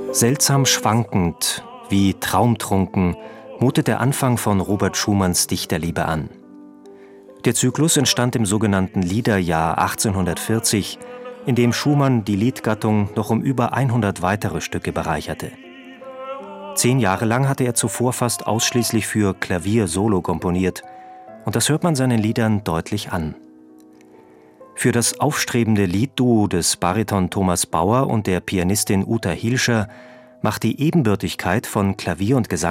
Seltsam schwankend, wie traumtrunken, mutet der Anfang von Robert Schumanns Dichterliebe an. Der Zyklus entstand im sogenannten Liederjahr 1840, in dem Schumann die Liedgattung noch um über 100 weitere Stücke bereicherte. 10 Jahre lang hatte er zuvor fast ausschließlich für Klavier solo komponiert, und das hört man seinen Liedern deutlich an. Für das aufstrebende Liedduo des Bariton Thomas Bauer und der Pianistin Uta Hilscher macht die Ebenbürtigkeit von Klavier und Gesang